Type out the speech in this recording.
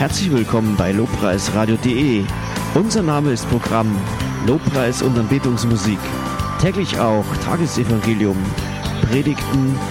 Herzlich willkommen bei lobpreisradio.de. Unser Name ist Programm Lobpreis und Anbetungsmusik. Täglich auch Tagesevangelium, Predigten,